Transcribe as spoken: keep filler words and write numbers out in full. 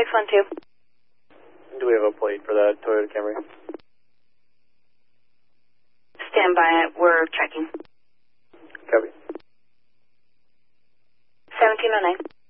six one two. Do we have a plate for that Toyota Camry? Stand by. We're checking. Copy. seventeen oh nine.